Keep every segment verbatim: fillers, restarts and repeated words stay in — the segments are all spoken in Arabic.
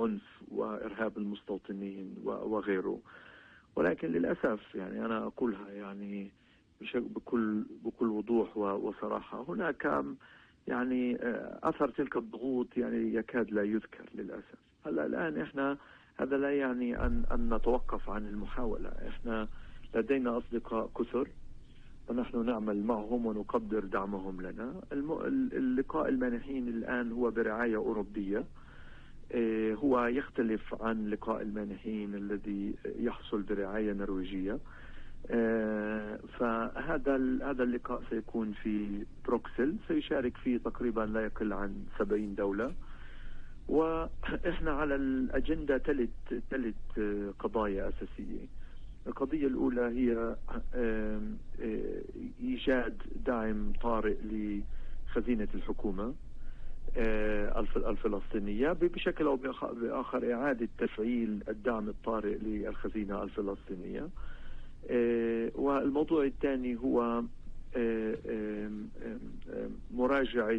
العنف وإرهاب المستوطنين وغيره. ولكن للأسف يعني أنا أقولها يعني بكل بكل وضوح وصراحة، هناك يعني أثر تلك الضغوط يعني يكاد لا يذكر للأسف. هلا الآن إحنا هذا لا يعني أن أن نتوقف عن المحاولة. إحنا لدينا أصدقاء كثر ونحن نعمل معهم ونقدر دعمهم لنا. اللقاء المانحين الآن هو برعاية أوروبية، هو يختلف عن لقاء المانحين الذي يحصل برعاية نرويجية. فهذا هذا اللقاء سيكون في بروكسل، سيشارك فيه تقريبا لا يقل عن سبعين دولة. وإحنا على الأجندة ثلاث ثلاث قضايا أساسية. القضية الأولى هي إيجاد دعم طارئ لخزينة الحكومة الفلسطينية، بشكل أو بآخر إعادة تفعيل الدعم الطارئ للخزينة الفلسطينية. والموضوع الثاني هو مراجعة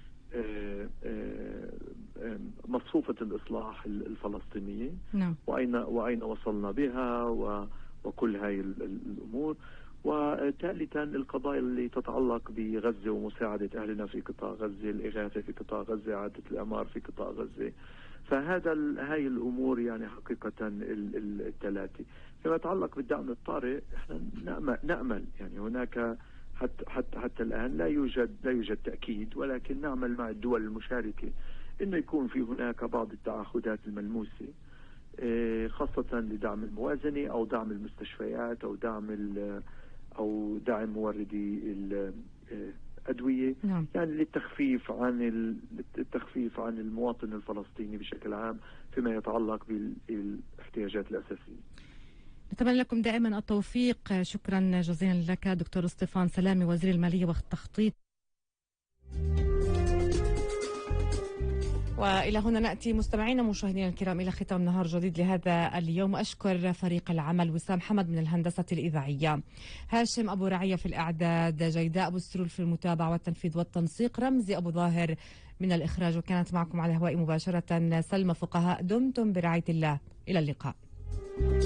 مصفوفة الإصلاح الفلسطينية، نعم. وأين وأين وصلنا بها وكل هاي الأمور. وثالثا القضايا اللي تتعلق بغزة ومساعدة أهلنا في قطاع غزة، الإغاثة في قطاع غزة، إعادة الإعمار في قطاع غزة. فهذا هاي الأمور يعني حقيقة الثلاثة. فيما يتعلق بالدعم الطارئ احنا نأمل, نأمل يعني هناك حتى, حتى, حتى الآن لا يوجد لا يوجد تأكيد، ولكن نعمل مع الدول المشاركة إنه يكون في هناك بعض التعهدات الملموسة، خاصة لدعم الموازنة أو دعم المستشفيات أو دعم أو دعم موردي الأدوية، نعم. يعني للتخفيف عن التخفيف عن المواطن الفلسطيني بشكل عام فيما يتعلق بالاحتياجات الأساسية. نتمنى لكم دائما التوفيق. شكرا جزيلا لك دكتور ستيفان سلامي، وزير المالية والتخطيط. وإلى هنا نأتي مستمعينا مشاهدينا الكرام إلى ختام نهار جديد لهذا اليوم. أشكر فريق العمل: وسام حمد من الهندسة الإذاعية، هاشم أبو رعية في الإعداد، جيداء أبو السرور في المتابعة والتنفيذ والتنسيق، رمزي أبو ظاهر من الإخراج، وكانت معكم على الهواء مباشرة سلمى فقهاء. دمتم برعاية الله، إلى اللقاء.